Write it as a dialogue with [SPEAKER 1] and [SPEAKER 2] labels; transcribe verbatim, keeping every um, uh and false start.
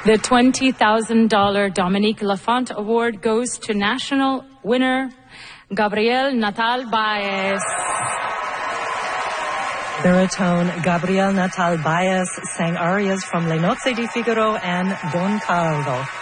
[SPEAKER 1] The twenty thousand dollars Dominique Lafont Award goes to national winner Gabriel Natal Baez.
[SPEAKER 2] Baritone Gabriel Natal Baez sang arias from Le Nozze di Figaro and Don Carlo.